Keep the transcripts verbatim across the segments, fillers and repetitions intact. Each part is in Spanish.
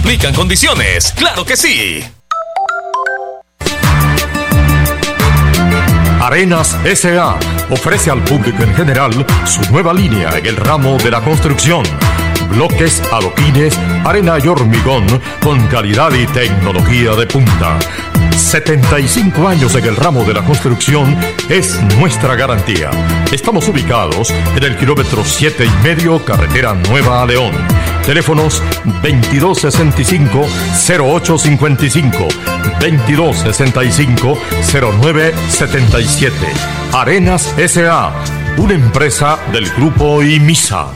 Aplican condiciones. ¡Claro que sí! Arenas S A ofrece al público en general su nueva línea en el ramo de la construcción. Bloques, adoquines, arena y hormigón con calidad y tecnología de punta. setenta y cinco años en el ramo de la construcción es nuestra garantía. Estamos ubicados en el kilómetro siete y medio, carretera Nueva a León. Teléfonos veintidós sesenta y cinco, cero ocho cincuenta y cinco, veintidós sesenta y cinco, cero nueve setenta y siete. Arenas S A, una empresa del grupo IMISA.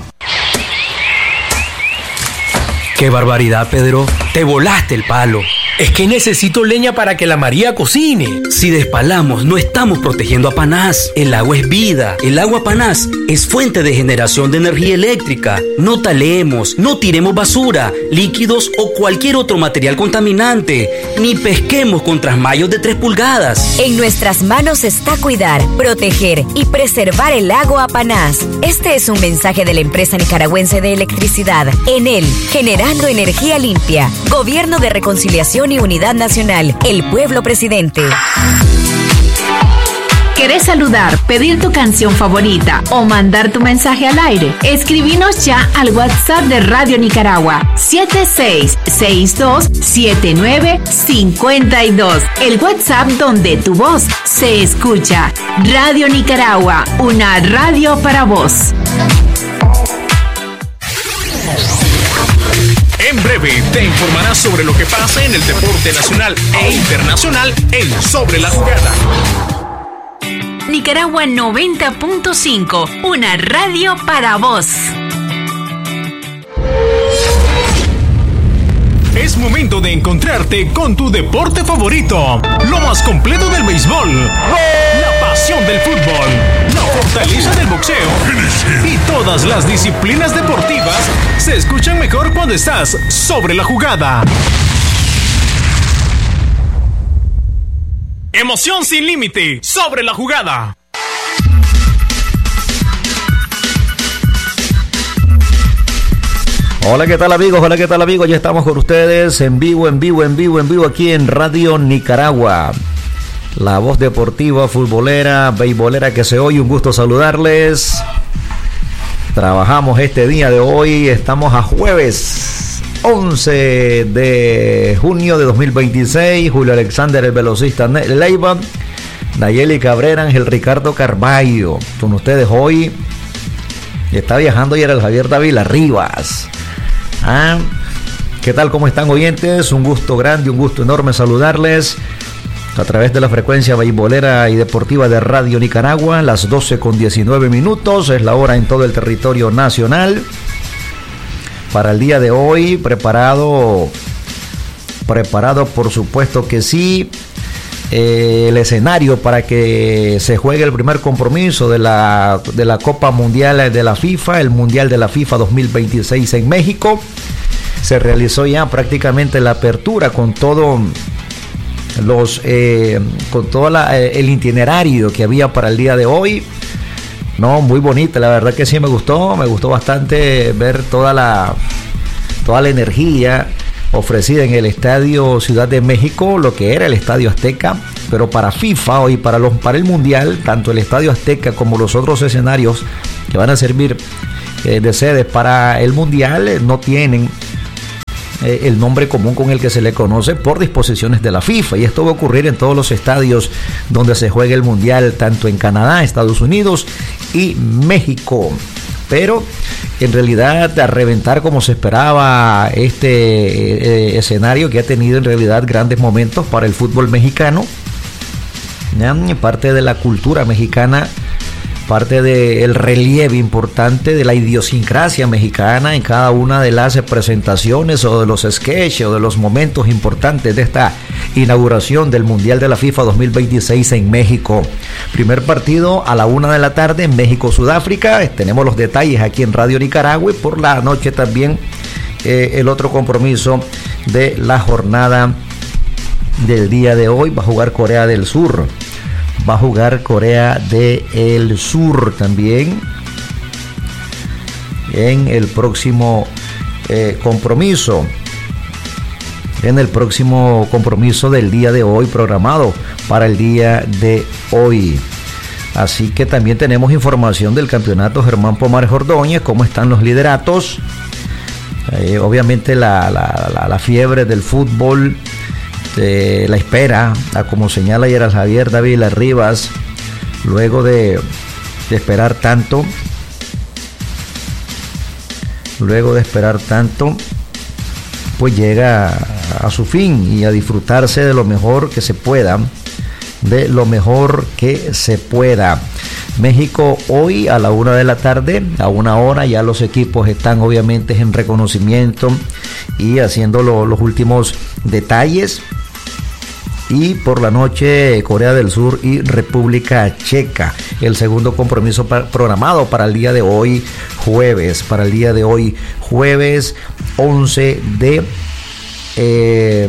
¡Qué barbaridad, Pedro! ¡Te volaste el palo! Es que necesito leña para que la María cocine. Si despalamos, no estamos protegiendo a Panás. El agua es vida. El agua Panás es fuente de generación de energía eléctrica. No talemos, no tiremos basura, líquidos o cualquier otro material contaminante. Ni pesquemos con trasmayos de tres pulgadas. En nuestras manos está cuidar, proteger y preservar el agua Panás. Este es un mensaje de la empresa nicaragüense de electricidad. Enel, generando energía limpia. Gobierno de Reconciliación y Unidad Nacional, el pueblo presidente. ¿Querés saludar, pedir tu canción favorita o mandar tu mensaje al aire? Escribinos ya al WhatsApp de Radio Nicaragua siete seis seis dos siete nueve cinco dos. El WhatsApp donde tu voz se escucha. Radio Nicaragua, una radio para vos. En breve te informarás sobre lo que pasa en el deporte nacional e internacional en Sobre la Jugada. Nicaragua noventa punto cinco, una radio para vos. Es momento de encontrarte con tu deporte favorito. Lo más completo del béisbol. La pasión del fútbol. La fortaleza del boxeo. Y todas las disciplinas deportivas se escuchan mejor cuando estás sobre la jugada. Emoción sin límite. Sobre la jugada. Hola, ¿qué tal amigos? Hola, ¿qué tal amigos? Ya estamos con ustedes en vivo, en vivo, en vivo, en vivo aquí en Radio Nicaragua. La voz deportiva, futbolera, beisbolera que se oye. Un gusto saludarles. Trabajamos este día de hoy. Estamos a jueves once de junio de dos mil veintiséis. Julio Alexander, el velocista Leiva. Nayeli Cabrera, Ángel Ricardo Carballo. Con ustedes hoy. Está viajando y era el Javier Dávila Rivas. Ah, ¿qué tal? ¿Cómo están, oyentes? Un gusto grande, un gusto enorme saludarles a través de la frecuencia beisbolera y deportiva de Radio Nicaragua. Las doce con diecinueve minutos es la hora en todo el territorio nacional. Para el día de hoy, preparado, preparado por supuesto que sí, eh, el escenario para que se juegue el primer compromiso de la, de la Copa Mundial de la FIFA, el Mundial de la FIFA dos mil veintiséis en México. Se realizó ya prácticamente la apertura con todo los eh, con todo la, el itinerario que había para el día de hoy. No, muy bonita, la verdad que sí me gustó, me gustó bastante ver toda la toda la energía ofrecida en el Estadio Ciudad de México, lo que era el Estadio Azteca, pero para FIFA hoy para los para el Mundial, tanto el Estadio Azteca como los otros escenarios que van a servir eh, de sedes para el Mundial eh, no tienen eh, el nombre común con el que se le conoce por disposiciones de la FIFA, y esto va a ocurrir en todos los estadios donde se juegue el Mundial, tanto en Canadá, Estados Unidos y México. Pero en realidad a reventar como se esperaba este eh, escenario que ha tenido en realidad grandes momentos para el fútbol mexicano, ¿ya? Parte de la cultura mexicana, parte del relieve importante de la idiosincrasia mexicana en cada una de las presentaciones o de los sketches o de los momentos importantes de esta inauguración del Mundial de la FIFA dos mil veintiséis en México. Primer partido a la una de la tarde en México-Sudáfrica. Tenemos los detalles aquí en Radio Nicaragua, y por la noche también eh, el otro compromiso de la jornada del día de hoy. Va a jugar Corea del Sur. Va a jugar Corea del Sur también en el próximo eh, compromiso. en el próximo compromiso del día de hoy, programado para el día de hoy. Así que también tenemos información del campeonato Germán Pomares Ordóñez, cómo están los lideratos. Eh, obviamente la, la, la, la fiebre del fútbol, eh, la espera, a como señala Gerald Javier Dávila Rivas, luego de, de esperar tanto, luego de esperar tanto, pues llega a, a su fin y a disfrutarse de lo mejor que se pueda, de lo mejor que se pueda. México hoy a la una de la tarde, a una hora, ya los equipos están obviamente en reconocimiento y haciendo lo, los últimos detalles. Y por la noche Corea del Sur y República Checa, el segundo compromiso pa- programado para el día de hoy jueves, para el día de hoy jueves once de eh,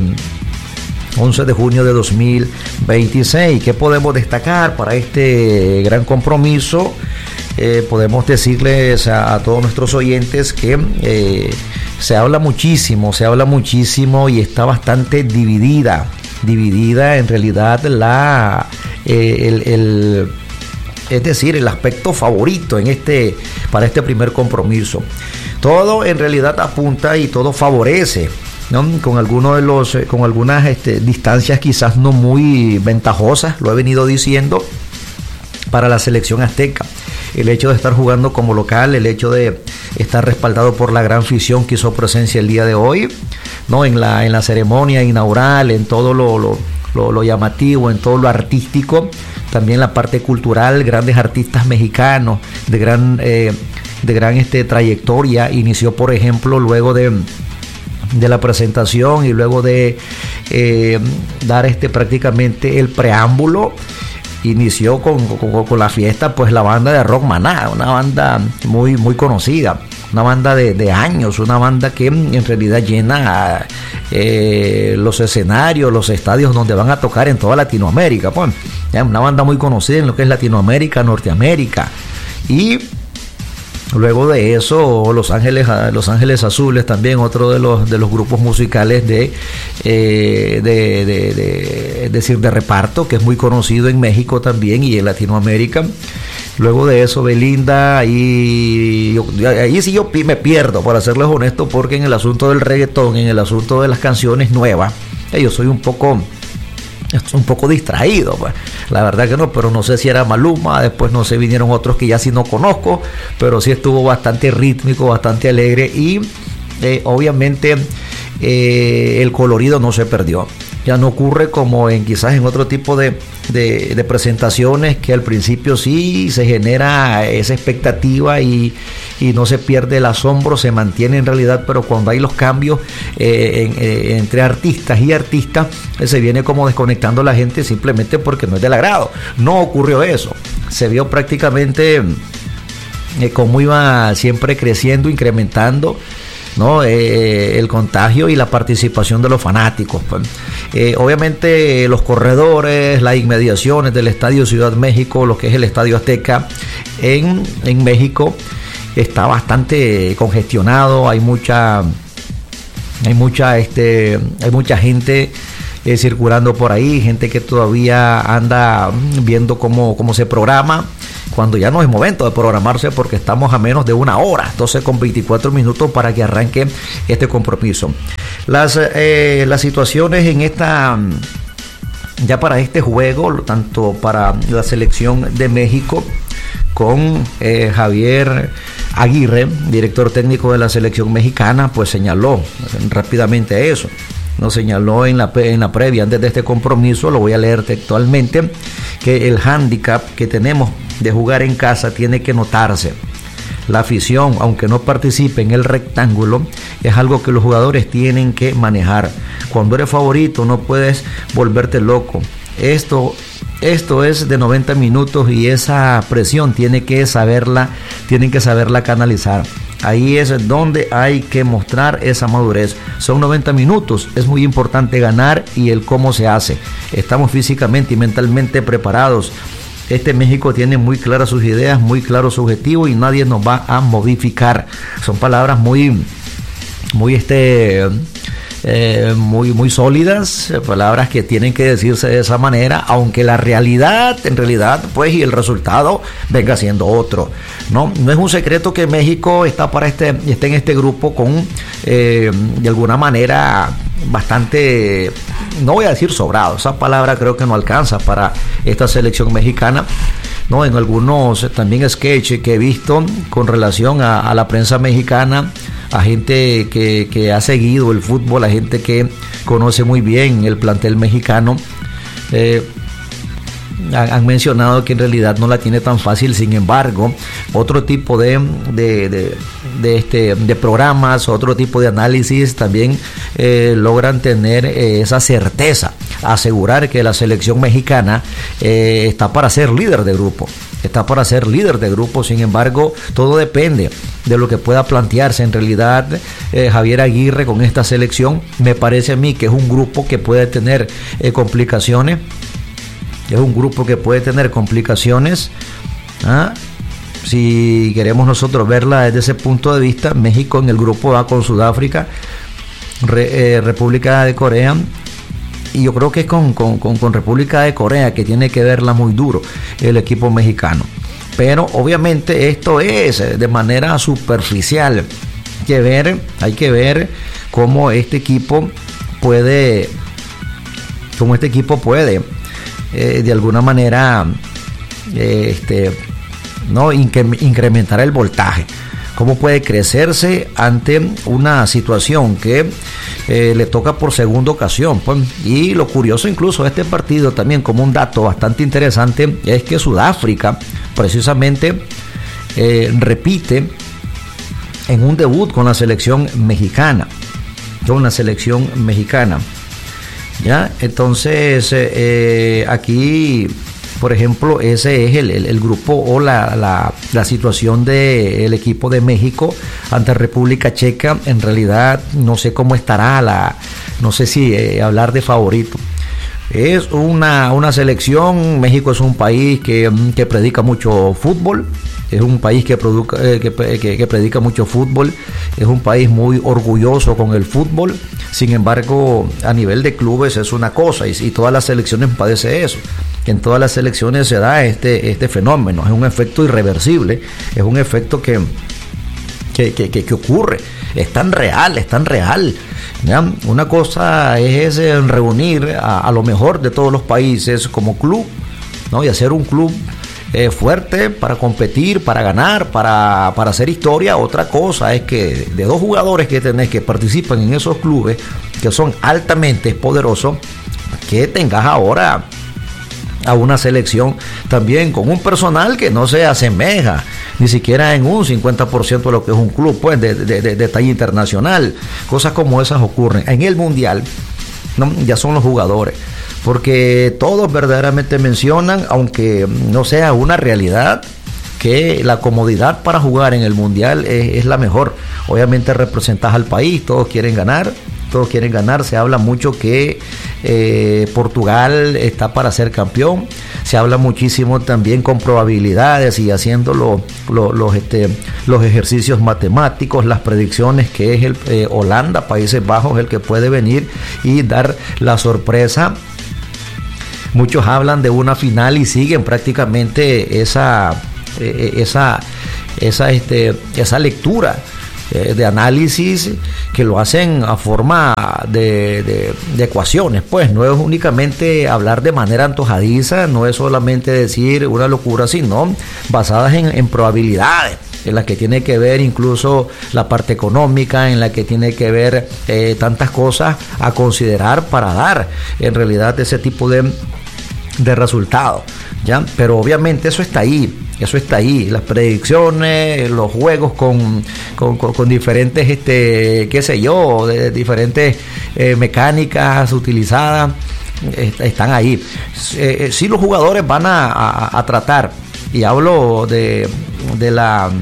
once de junio de dos mil veintiséis. ¿Qué podemos destacar para este gran compromiso? Eh, podemos decirles a, a todos nuestros oyentes que eh, se habla muchísimo, se habla muchísimo y está bastante dividida, dividida en realidad la eh, el, el es decir, el aspecto favorito en este para este primer compromiso. Todo en realidad apunta y todo favorece, ¿no? Con algunos de los, con algunas este, distancias quizás no muy ventajosas, lo he venido diciendo, para la selección azteca. El hecho de estar jugando como local, el hecho de estar respaldado por la gran afición que hizo presencia el día de hoy, ¿no? En la, en la ceremonia inaugural, en todo lo, lo, lo, lo llamativo, en todo lo artístico, también la parte cultural, grandes artistas mexicanos de gran, eh, de gran este, trayectoria. Inició, por ejemplo, luego de de la presentación y luego de eh, dar este prácticamente el preámbulo, inició con, con, con la fiesta pues la banda de Rock Maná, una banda muy muy conocida, una banda de, de años, una banda que en realidad llena eh, los escenarios, los estadios donde van a tocar en toda Latinoamérica, pues una banda muy conocida en lo que es Latinoamérica, Norteamérica. Y luego de eso, Los Ángeles, Los Ángeles Azules, también otro de los de los grupos musicales de, eh, de, de, de, es decir, de reparto, que es muy conocido en México también y en Latinoamérica. Luego de eso, Belinda, y ahí sí yo me pierdo, para serles honesto, porque en el asunto del reggaetón, en el asunto de las canciones nuevas, yo soy un poco... un poco distraído, pues. La verdad que no, pero no sé si era Maluma, después no sé, vinieron otros que ya sí no conozco, pero sí estuvo bastante rítmico, bastante alegre y eh, obviamente eh, el colorido no se perdió. Ya no ocurre como en quizás en otro tipo de, de, de presentaciones, que al principio sí se genera esa expectativa y, y no se pierde el asombro, se mantiene en realidad, pero cuando hay los cambios eh, en, eh, entre artistas y artistas, eh, se viene como desconectando la gente simplemente porque no es del agrado. No ocurrió eso, se vio prácticamente eh, como iba siempre creciendo, incrementando, ¿no? Eh, el contagio y la participación de los fanáticos, pues. Eh, obviamente los corredores, las inmediaciones del Estadio Ciudad México, lo que es el Estadio Azteca en, en México, está bastante congestionado. Hay mucha hay mucha este hay mucha gente eh, circulando por ahí, gente que todavía anda viendo cómo, cómo se programa, cuando ya no es momento de programarse porque estamos a menos de una hora, doce con veinticuatro minutos para que arranque este compromiso. Las, eh, las situaciones en esta, ya para este juego, tanto para la selección de México con eh, Javier Aguirre, director técnico de la selección mexicana, pues señaló rápidamente eso. Nos señaló en la, en la previa, antes de este compromiso, lo voy a leer textualmente, que el hándicap que tenemos de jugar en casa tiene que notarse. La afición, aunque no participe en el rectángulo, es algo que los jugadores tienen que manejar. Cuando eres favorito no puedes volverte loco. Esto, esto es de noventa minutos y esa presión tiene que saberla, tienen que saberla canalizar. Ahí es donde hay que mostrar esa madurez. Son noventa minutos, es muy importante ganar y el cómo se hace. Estamos físicamente y mentalmente preparados. Este México tiene muy claras sus ideas, muy claro su objetivo y nadie nos va a modificar. Son palabras muy, muy este, eh, muy, muy sólidas, palabras que tienen que decirse de esa manera, aunque la realidad, en realidad, pues, y el resultado venga siendo otro. No, no es un secreto que México está para este, está en este grupo con, eh, de alguna manera, bastante, no voy a decir sobrado, esa palabra creo que no alcanza para esta selección mexicana. No, en algunos también sketches que he visto con relación a, a la prensa mexicana, a gente que, que ha seguido el fútbol, a gente que conoce muy bien el plantel mexicano, eh, han mencionado que en realidad no la tiene tan fácil. Sin embargo, otro tipo de, de, de, de, este, de programas, otro tipo de análisis también eh, logran tener eh, esa certeza, asegurar que la selección mexicana eh, está para ser líder de grupo, está para ser líder de grupo. Sin embargo, todo depende de lo que pueda plantearse. En realidad, eh, Javier Aguirre con esta selección, me parece a mí que es un grupo que puede tener eh, complicaciones. Es un grupo que puede tener complicaciones. ¿Ah? Si queremos nosotros verla desde ese punto de vista, México en el grupo A con Sudáfrica, Re, eh, República de Corea, y yo creo que es con, con, con, con República de Corea que tiene que verla muy duro el equipo mexicano. Pero obviamente esto es de manera superficial. Hay que ver, hay que ver cómo este equipo puede, cómo este equipo puede Eh, de alguna manera eh, este, no incre- incrementar el voltaje, cómo puede crecerse ante una situación que eh, le toca por segunda ocasión, pues. Y lo curioso incluso de este partido también, como un dato bastante interesante, es que Sudáfrica precisamente eh, repite en un debut con la selección mexicana, con la selección mexicana. ¿Ya? Entonces, eh, aquí, por ejemplo, ese es el, el, el grupo o la, la, la situación del equipo de México ante República Checa. En realidad, no sé cómo estará, la, no sé si eh, hablar de favorito. Es una, una selección, México es un país que, que predica mucho fútbol, es un país que, produca, eh, que, que, que predica mucho fútbol, es un país muy orgulloso con el fútbol. Sin embargo, a nivel de clubes es una cosa, y, y todas las selecciones padecen eso. En todas las selecciones se da este, este fenómeno, es un efecto irreversible, es un efecto que, que, que, que, que ocurre, es tan real, es tan real. ¿Ya? Una cosa es reunir a, a lo mejor de todos los países como club, ¿no? Y hacer un club eh, fuerte para competir, para ganar, para, para hacer historia. Otra cosa es que de dos jugadores que tenés que participan en esos clubes, que son altamente poderosos, que tengas ahora a una selección también con un personal que no se asemeja ni siquiera en un cincuenta por ciento de lo que es un club, pues, de, de, de, de talla internacional. Cosas como esas ocurren. En el Mundial, ¿no? Ya son los jugadores, porque todos verdaderamente mencionan, aunque no sea una realidad, que la comodidad para jugar en el Mundial es, es la mejor. Obviamente representas al país, todos quieren ganar, todos quieren ganar. Se habla mucho que eh, Portugal está para ser campeón. Se habla muchísimo también con probabilidades y haciendo lo, lo, los, este, los ejercicios matemáticos, las predicciones, que es el eh, Holanda, Países Bajos, el que puede venir y dar la sorpresa. Muchos hablan de una final y siguen prácticamente esa, eh, esa, esa, este, esa lectura de análisis, que lo hacen a forma de, de, de ecuaciones, pues no es únicamente hablar de manera antojadiza, no es solamente decir una locura, sino basadas en, en probabilidades, en las que tiene que ver incluso la parte económica, en la que tiene que ver eh, tantas cosas a considerar para dar en realidad ese tipo de, de resultados, ¿ya? Pero obviamente eso está ahí. Eso está ahí, las predicciones, los juegos con, con, con, con diferentes, este, qué sé yo, de diferentes eh, mecánicas utilizadas, eh, están ahí. Eh, sí, los jugadores van a, a, a tratar, y hablo de, de la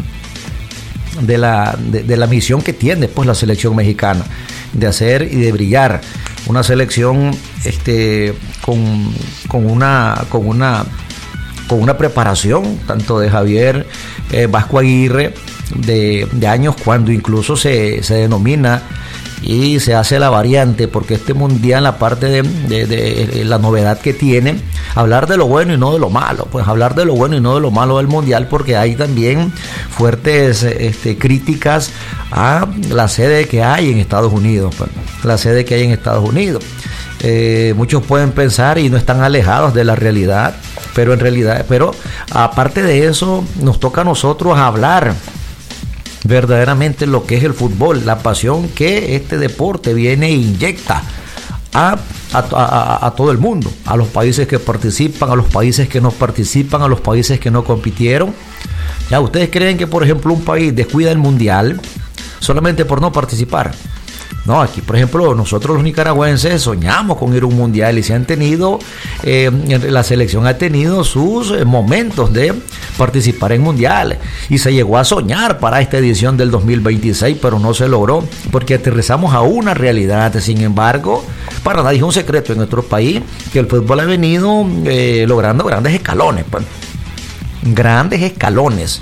de la de, de la misión que tiene pues la selección mexicana, de hacer y de brillar. Una selección este con, con una con una con una preparación tanto de Javier eh, Vasco Aguirre de, de años, cuando incluso se, se denomina y se hace la variante, porque este mundial, aparte de, de, de, de la novedad que tiene, hablar de lo bueno y no de lo malo, pues hablar de lo bueno y no de lo malo del mundial, porque hay también fuertes este, críticas a la sede que hay en Estados Unidos, pues, la sede que hay en Estados Unidos. Eh, muchos pueden pensar y no están alejados de la realidad, pero en realidad, pero aparte de eso, nos toca a nosotros hablar verdaderamente lo que es el fútbol, la pasión que este deporte viene e inyecta a, a, a, a todo el mundo, a los países que participan, a los países que no participan, a los países que no compitieron. Ya, ¿ustedes creen que, por ejemplo, un país descuida el mundial solamente por no participar? No, aquí, por ejemplo, nosotros los nicaragüenses soñamos con ir a un mundial y se han tenido, eh, la selección ha tenido sus eh, momentos de participar en mundiales y se llegó a soñar para esta edición del dos mil veintiséis, pero no se logró porque aterrizamos a una realidad. Sin embargo, para nadie es un secreto en nuestro país que el fútbol ha venido eh, logrando grandes escalones, pues, grandes escalones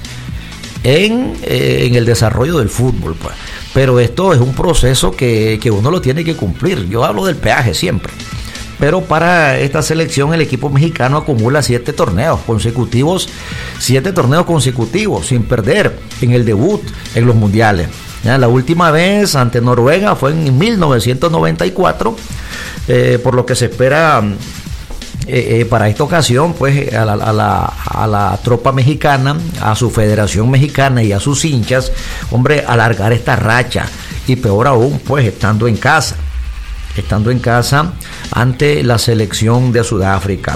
en, eh, en el desarrollo del fútbol, pues. Pero esto es un proceso que, que uno lo tiene que cumplir. Yo hablo del peaje siempre. Pero para esta selección el equipo mexicano acumula siete torneos consecutivos, siete torneos consecutivos sin perder en el debut en los mundiales. Ya, la última vez ante Noruega fue en mil novecientos noventa y cuatro, eh, por lo que se espera eh, eh, para esta ocasión, pues a la, a, la, a la tropa mexicana, a su federación mexicana y a sus hinchas, hombre, alargar esta racha y peor aún, pues estando en casa. estando en casa ante la selección de Sudáfrica.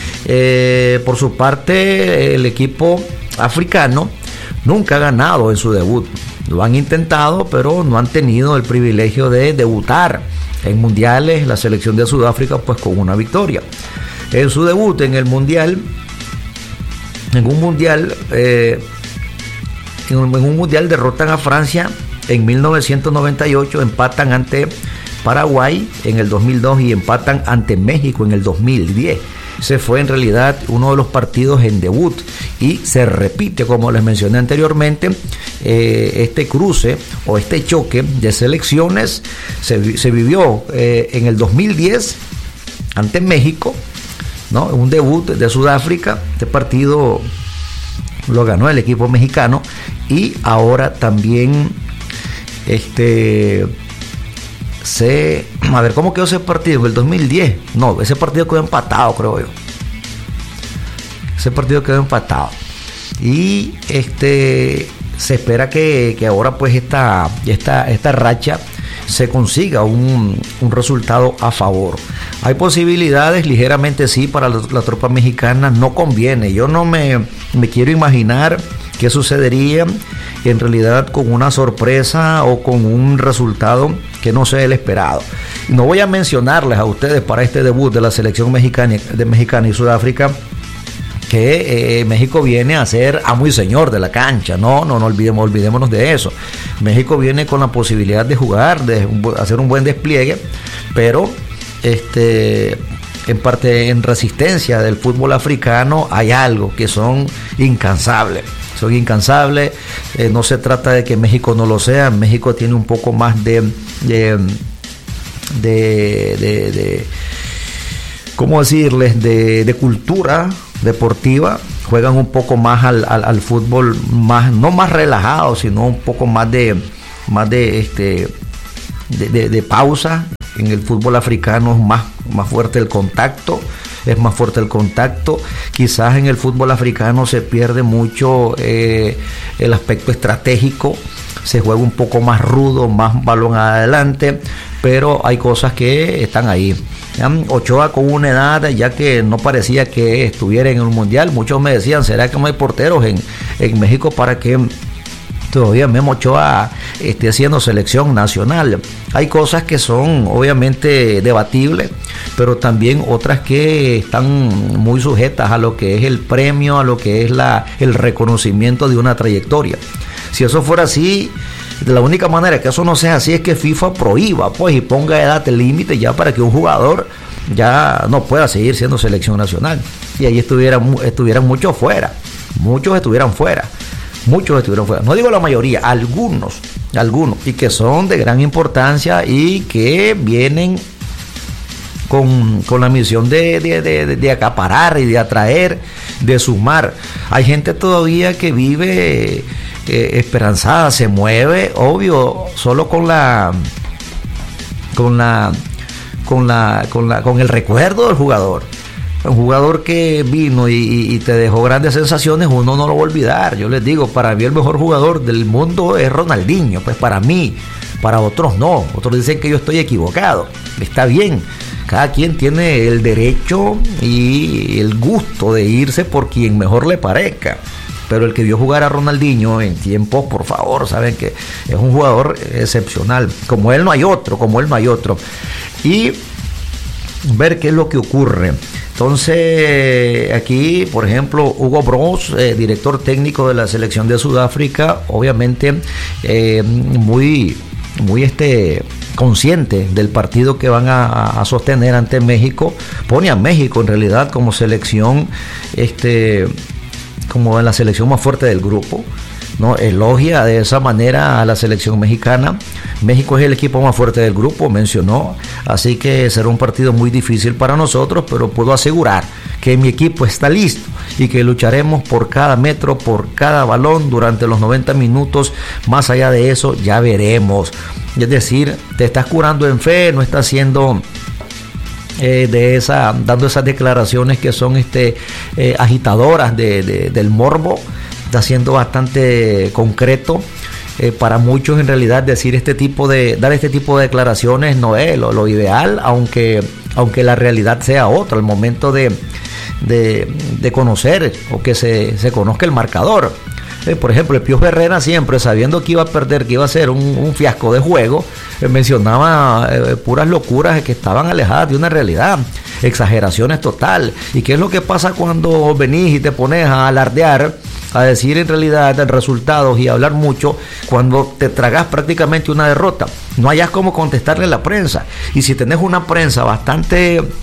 Eh, por su parte, el equipo africano nunca ha ganado en su debut. Lo han intentado, pero no han tenido el privilegio de debutar en mundiales. La selección de Sudáfrica, pues con una victoria. En su debut en el mundial, en un mundial, eh, en un, en un mundial derrotan a Francia en mil novecientos noventa y ocho, empatan ante Paraguay en el dos mil dos y empatan ante México en el dos mil diez. Ese fue en realidad uno de los partidos en debut y se repite, como les mencioné anteriormente, eh, este cruce o este choque de selecciones se, se vivió eh, en el dos mil diez ante México, ¿no? Un debut de Sudáfrica. Este partido lo ganó el equipo mexicano y ahora también este se a ver cómo quedó ese partido en el dos mil diez. No, ese partido quedó empatado, creo yo. Ese partido quedó empatado y este se espera que, que ahora pues esta esta esta racha se consiga un, un resultado a favor. Hay posibilidades, ligeramente sí, para la, la tropa mexicana. No conviene. Yo no me, me quiero imaginar qué sucedería en realidad con una sorpresa o con un resultado que no sea el esperado. No voy a mencionarles a ustedes para este debut de la selección mexicana, de mexicana y Sudáfrica, que eh, México viene a ser amo y señor de la cancha. No, no, no olvidemos, olvidémonos de eso. México viene con la posibilidad de jugar, de hacer un buen despliegue, pero este, en parte en resistencia del fútbol africano hay algo que son incansables. Son incansables. Eh, no se trata de que México no lo sea. México tiene un poco más de, de, de, de, de ¿cómo decirles? De, de cultura deportiva. Juegan un poco más al, al, al fútbol, más, no más relajado, sino un poco más de, más de, este, de, de, de pausa. En el fútbol africano es más, más fuerte el contacto. Es más fuerte el contacto. Quizás en el fútbol africano se pierde mucho eh, el aspecto estratégico. Se juega un poco más rudo, más balón adelante, pero hay cosas que están ahí. Ochoa con una edad ya que no parecía que estuviera en el mundial. Muchos me decían, ¿será que no hay porteros en, en México para que todavía Memo Ochoa esté haciendo selección nacional? Hay cosas que son obviamente debatibles, pero también otras que están muy sujetas a lo que es el premio, a lo que es la, el reconocimiento de una trayectoria. Si eso fuera así, de la única manera que eso no sea así es que FIFA prohíba, pues, y ponga edad límite ya para que un jugador ya no pueda seguir siendo selección nacional. Y ahí estuvieran, estuvieran muchos fuera, muchos estuvieran fuera. muchos estuvieron fuera. No digo la mayoría, algunos, algunos, y que son de gran importancia y que vienen con, con la misión de, de, de, de acaparar y de atraer, de sumar. Hay gente todavía que vive eh, esperanzada, se mueve, obvio, solo con la con la con la con la con el recuerdo del jugador. Un jugador que vino y, y te dejó grandes sensaciones, uno no lo va a olvidar. Yo les digo, para mí el mejor jugador del mundo es Ronaldinho, pues para mí, para otros no. Otros dicen que yo estoy equivocado. Está bien, cada quien tiene el derecho y el gusto de irse por quien mejor le parezca. Pero el que vio jugar a Ronaldinho en tiempos, por favor, saben que es un jugador excepcional. Como él no hay otro, como él no hay otro. Y ver qué es lo que ocurre. Entonces, aquí, por ejemplo, Hugo Broos, eh, director técnico de la selección de Sudáfrica, obviamente eh, muy, muy este, consciente del partido que van a, a sostener ante México, pone a México en realidad como selección, este, como en la selección más fuerte del grupo, ¿no? Elogia de esa manera a la selección mexicana. México es el equipo más fuerte del grupo, mencionó, así que será un partido muy difícil para nosotros, pero puedo asegurar que mi equipo está listo y que lucharemos por cada metro, por cada balón durante los noventa minutos. Más allá de eso, ya veremos. Es decir, te estás curando en fe, no estás haciendo eh, de esa, dando esas declaraciones que son este eh, agitadoras de, de, del morbo. Está siendo bastante concreto. Eh, para muchos en realidad decir este tipo de dar este tipo de declaraciones no es lo, lo ideal, aunque aunque la realidad sea otra al momento de, de, de conocer o que se, se conozca el marcador. Eh, por ejemplo, el Piojo Herrera siempre sabiendo que iba a perder, que iba a ser un, un fiasco de juego, eh, mencionaba eh, puras locuras que estaban alejadas de una realidad, exageraciones total. ¿Y qué es lo que pasa cuando venís y te pones a alardear, a decir en realidad resultados y a hablar mucho cuando te tragas prácticamente una derrota? No hayas cómo contestarle a la prensa. Y si tenés una prensa bastante eh,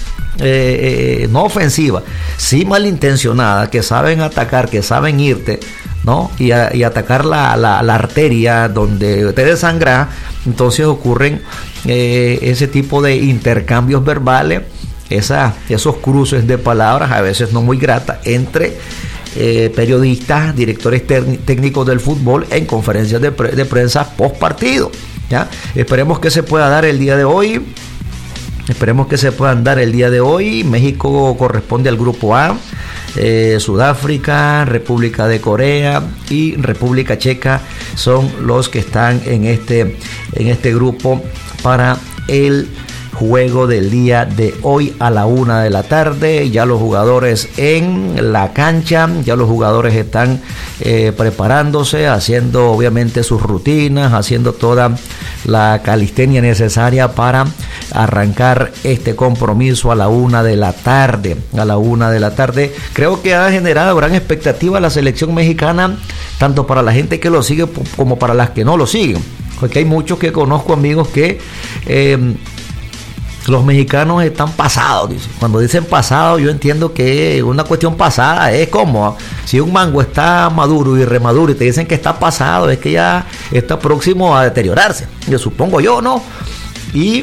eh, no ofensiva, sí malintencionada, que saben atacar, que saben irte, ¿no? Y, a, y atacar la, la, la arteria donde te desangra, entonces ocurren eh, ese tipo de intercambios verbales, esa, esos cruces de palabras a veces no muy gratas entre Eh, periodistas, directores técnicos del fútbol en conferencias de, pre de prensa post partido. ¿Ya? Esperemos que se pueda dar el día de hoy. Esperemos que se puedan dar el día de hoy. México corresponde al grupo A. Eh, Sudáfrica, República de Corea y República Checa son los que están en este, en este grupo para el juego del día de hoy a la una de la tarde. Ya los jugadores en la cancha, ya los jugadores están eh, preparándose, haciendo obviamente sus rutinas, haciendo toda la calistenia necesaria para arrancar este compromiso a la una de la tarde. A la una de la tarde. Creo que ha generado gran expectativa la selección mexicana, tanto para la gente que lo sigue como para las que no lo siguen. Porque hay muchos que conozco, amigos, que eh, los mexicanos están pasados, dice. Cuando dicen pasado, yo entiendo que una cuestión pasada es como si un mango está maduro y remaduro y te dicen que está pasado, es que ya está próximo a deteriorarse. Yo supongo yo, ¿no? Y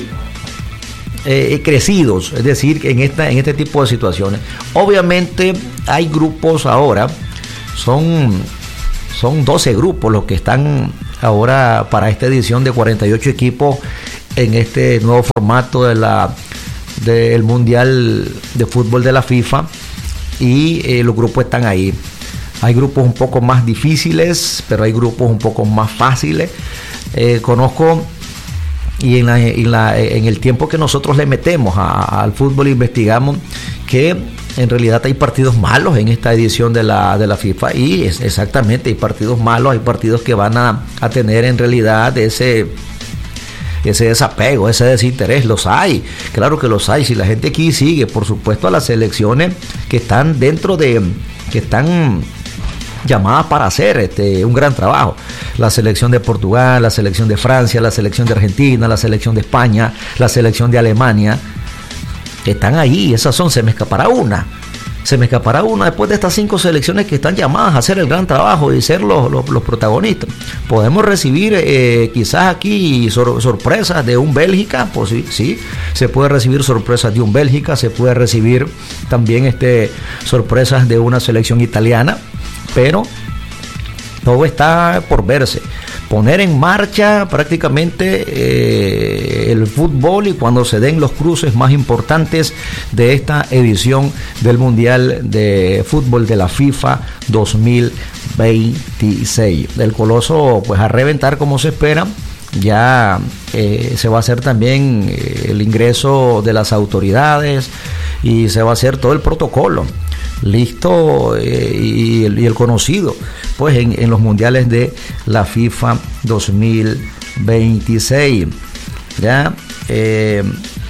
eh, crecidos, es decir, en esta, en este tipo de situaciones. Obviamente hay grupos ahora, son, son doce grupos los que están ahora para esta edición de cuarenta y ocho equipos en este nuevo formato de la del Mundial de Fútbol de la FIFA, y eh, los grupos están ahí. Hay grupos un poco más difíciles, pero hay grupos un poco más fáciles. Eh, conozco, y en, la, en, la, en el tiempo que nosotros le metemos a, al fútbol, investigamos que en realidad hay partidos malos en esta edición de la, de la FIFA, y es, exactamente, hay partidos malos, hay partidos que van a, a tener en realidad ese... ese desapego, ese desinterés. Los hay, claro que los hay. Si la gente aquí sigue, por supuesto, a las selecciones que están dentro de, que están llamadas para hacer este, un gran trabajo. La selección de Portugal, la selección de Francia, la selección de Argentina, la selección de España, la selección de Alemania, están ahí. Esas son, se me escapará una. se me escapará una después de estas cinco selecciones que están llamadas a hacer el gran trabajo y ser los, los, los protagonistas. Podemos recibir eh, quizás aquí sor, sorpresas de un Bélgica, pues sí, sí, se puede recibir sorpresas de un Bélgica, se puede recibir también este, sorpresas de una selección italiana, pero todo está por verse. Poner en marcha prácticamente eh, el fútbol y cuando se den los cruces más importantes de esta edición del Mundial de Fútbol de la FIFA dos mil veintiséis. El Coloso pues a reventar como se espera. Ya eh, se va a hacer también eh, el ingreso de las autoridades y se va a hacer todo el protocolo listo eh, y, el, y el conocido pues en, en los mundiales de la FIFA dos mil veintiséis. Ya eh,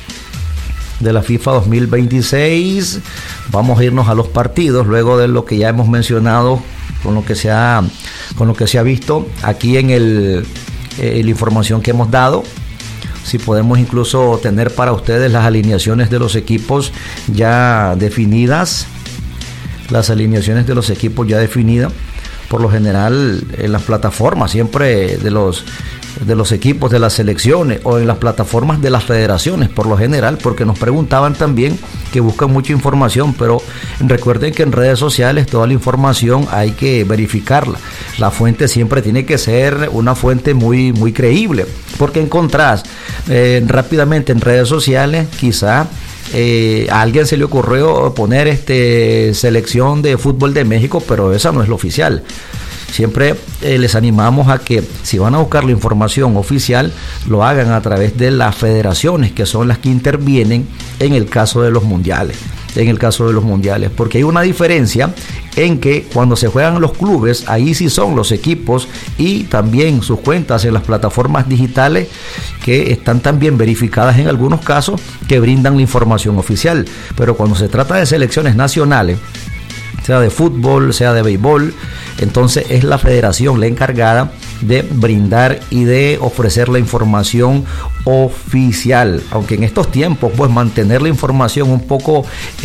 de la FIFA dos mil veintiséis vamos a irnos a los partidos luego de lo que ya hemos mencionado con lo que se ha con lo que se ha visto aquí en el eh, la información que hemos dado. Si podemos incluso tener para ustedes las alineaciones de los equipos ya definidas, las alineaciones de los equipos ya definidas, por lo general en las plataformas siempre de los de los equipos de las selecciones o en las plataformas de las federaciones por lo general, porque nos preguntaban también que buscan mucha información, pero recuerden que en redes sociales toda la información hay que verificarla. La fuente siempre tiene que ser una fuente muy muy creíble, porque encontrás eh, rápidamente en redes sociales quizá Eh, a alguien se le ocurrió poner este selección de fútbol de México, pero esa no es la oficial. Siempre eh, les animamos a que si van a buscar la información oficial lo hagan a través de las federaciones, que son las que intervienen en el caso de los mundiales. En el caso de los mundiales, porque hay una diferencia en que cuando se juegan los clubes, ahí sí son los equipos y también sus cuentas en las plataformas digitales que están también verificadas en algunos casos, que brindan la información oficial. Pero cuando se trata de selecciones nacionales, sea de fútbol, sea de béisbol, entonces es la federación la encargada de brindar y de ofrecer la información oficial, aunque en estos tiempos pues mantener la información un poco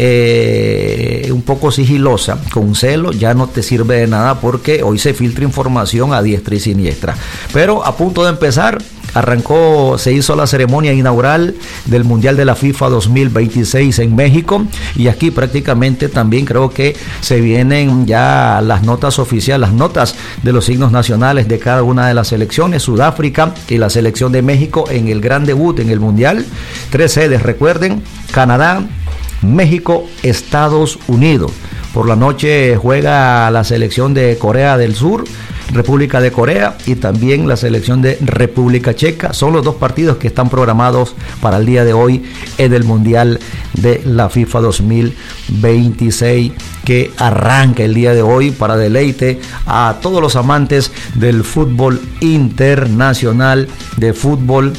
eh, un poco sigilosa, con celo, ya no te sirve de nada, porque hoy se filtra información a diestra y siniestra. Pero a punto de empezar, arrancó, se hizo la ceremonia inaugural del Mundial de la FIFA dos mil veintiséis en México, y aquí prácticamente también creo que se vienen ya las notas oficiales, las notas de los signos nacionales de cada una de las selecciones. Sudáfrica y la selección de México en el gran debut en el Mundial. Tres sedes, recuerden: Canadá, México, Estados Unidos. Por la noche juega la selección de Corea del Sur, República de Corea, y también la selección de República Checa. Son los dos partidos que están programados para el día de hoy en el Mundial de la FIFA dos mil veintiséis, que arranca el día de hoy para deleite a todos los amantes del fútbol internacional, de fútbol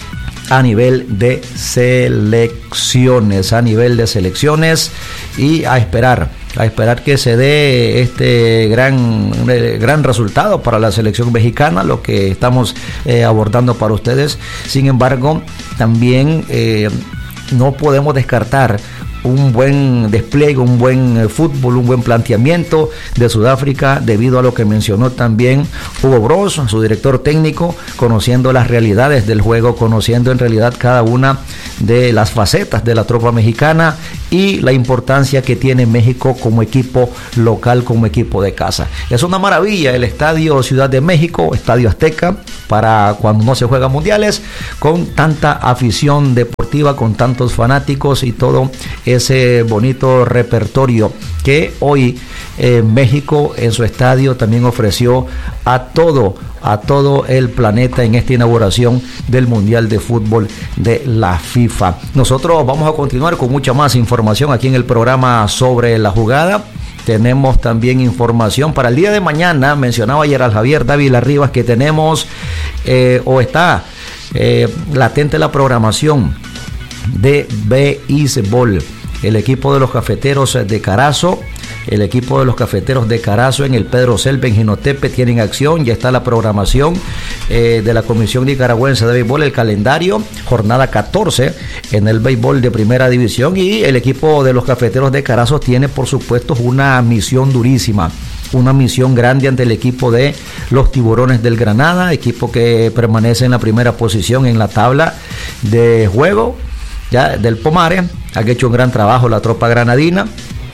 a nivel de selecciones, a nivel de selecciones, y a esperar, a esperar que se dé este gran, gran resultado para la selección mexicana, lo que estamos eh, abordando para ustedes. Sin embargo, también eh, no podemos descartar un buen despliegue, un buen fútbol, un buen planteamiento de Sudáfrica, debido a lo que mencionó también Hugo Broz, su director técnico, conociendo las realidades del juego, conociendo en realidad cada una de las facetas de la tropa mexicana y la importancia que tiene México como equipo local, como equipo de casa. Es una maravilla el Estadio Ciudad de México, Estadio Azteca, para cuando no se juegan mundiales, con tanta afición deportiva, con tantos fanáticos y todo ese bonito repertorio que hoy eh, México en su estadio también ofreció a todo, a todo el planeta en esta inauguración del Mundial de Fútbol de la FIFA. Nosotros vamos a continuar con mucha más información aquí en el programa Sobre la Jugada. Tenemos también información para el día de mañana. Mencionaba ayer al Javier Dávila Rivas que tenemos eh, o está eh, latente la programación de béisbol. El equipo de los Cafeteros de Carazo El equipo de los Cafeteros de Carazo en el Pedro Selva en Jinotepe tienen acción. Ya está la programación eh, de la Comisión Nicaragüense de Béisbol, el calendario, jornada catorce en el béisbol de primera división. Y el equipo de los Cafeteros de Carazo tiene, por supuesto, una misión durísima. Una misión grande ante el equipo de los Tiburones del Granada, equipo que permanece en la primera posición en la tabla de juego ya del Pomare. Ha hecho un gran trabajo la tropa granadina.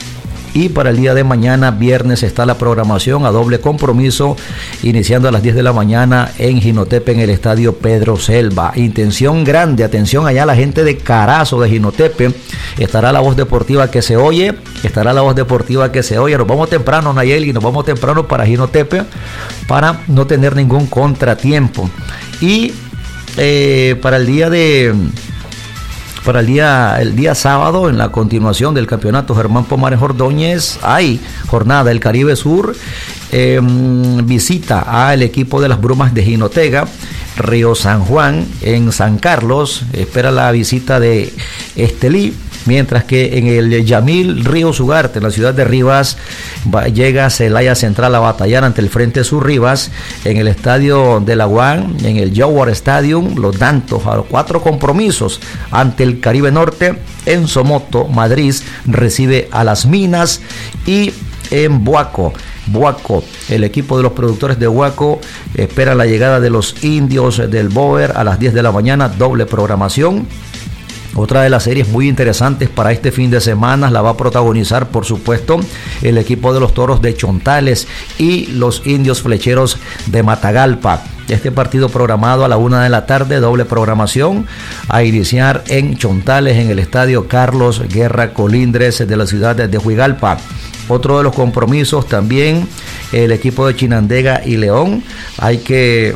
Y para el día de mañana, viernes, está la programación a doble compromiso, iniciando a las diez de la mañana en Jinotepe, en el estadio Pedro Selva. Intención grande, atención allá a la gente de Carazo, de Jinotepe. Estará la voz deportiva que se oye, estará la voz deportiva que se oye. Nos vamos temprano, Nayeli, nos vamos temprano para Jinotepe para no tener ningún contratiempo. Y eh, para el día de... Para el día, el día sábado, en la continuación del campeonato Germán Pomares Ordóñez, hay jornada del Caribe Sur, eh, visita al equipo de las Brumas de Jinotega, Río San Juan, en San Carlos, espera la visita de Estelí, mientras que en el Yamil Ríos Ugarte, en la ciudad de Rivas, va, llega Celaya Central a batallar ante el Frente Sur Rivas. En el estadio de La Guan, en el Jaguar Stadium, los Dantos a los cuatro compromisos ante el Caribe Norte. En Somoto, Madrid, recibe a Las Minas. Y en Buaco, Buaco, el equipo de los productores de Buaco espera la llegada de los Indios del Boer a las diez de la mañana, doble programación. Otra de las series muy interesantes para este fin de semana la va a protagonizar, por supuesto, el equipo de los Toros de Chontales y los Indios Flecheros de Matagalpa. Este partido programado a la una de la tarde, doble programación, a iniciar en Chontales, en el estadio Carlos Guerra Colindres de la ciudad de Huigalpa. Otro de los compromisos también, el equipo de Chinandega y León. Hay que...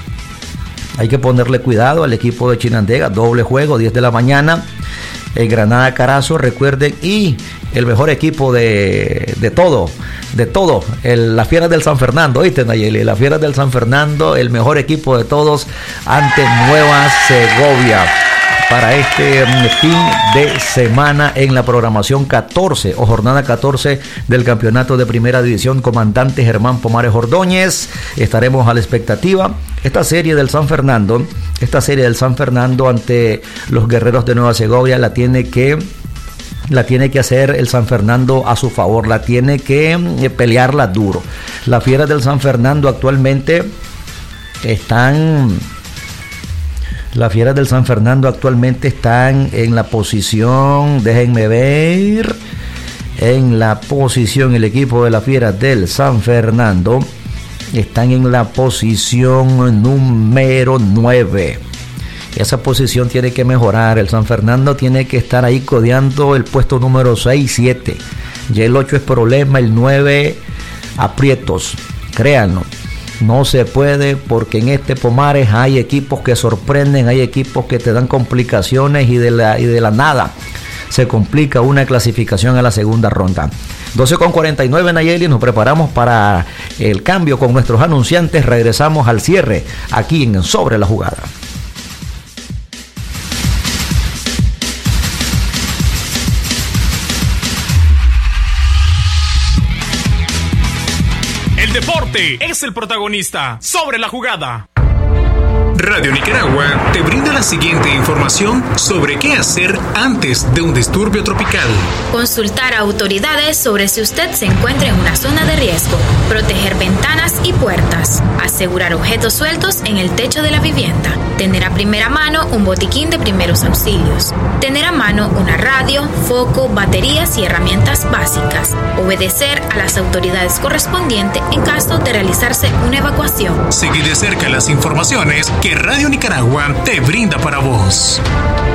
Hay que ponerle cuidado al equipo de Chinandega, doble juego, diez de la mañana, el Granada Carazo, recuerden, y el mejor equipo de, de todo, de todo, el, las Fieras del San Fernando, ¿oíste, Nayeli? Las Fieras del San Fernando, el mejor equipo de todos ante Nueva Segovia. Para este fin de semana en la programación catorce o jornada catorce del campeonato de primera división, comandante Germán Pomares Ordóñez, estaremos a la expectativa. Esta serie del San Fernando, esta serie del San Fernando ante los Guerreros de Nueva Segovia la tiene que la tiene que hacer el San Fernando a su favor, la tiene que pelearla duro. Las Fieras del San Fernando actualmente están Las Fieras del San Fernando actualmente están en la posición, déjenme ver, en la posición, el equipo de las Fieras del San Fernando están en la posición número nueve. Esa posición tiene que mejorar. El San Fernando tiene que estar ahí codeando el puesto número seis, siete. Ya el ocho es problema, el nueve aprietos, créanlo. No se puede, porque en este Pomares hay equipos que sorprenden, hay equipos que te dan complicaciones y de la, y de la nada se complica una clasificación a la segunda ronda. doce con cuarenta y nueve, Nayeli, nos preparamos para el cambio con nuestros anunciantes. Regresamos al cierre aquí en Sobre la Jugada. El deporte es el protagonista. Sobre la Jugada. Radio Nicaragua te brinda la siguiente información sobre qué hacer antes de un disturbio tropical. Consultar a autoridades sobre si usted se encuentra en una zona de riesgo. Proteger ventanas y puertas. Asegurar objetos sueltos en el techo de la vivienda. Tener a primera mano un botiquín de primeros auxilios. Tener a mano una radio, foco, baterías y herramientas básicas. Obedecer a las autoridades correspondientes en caso de realizarse una evacuación. Sigue de cerca las informaciones que Radio Nicaragua te brinda para vos.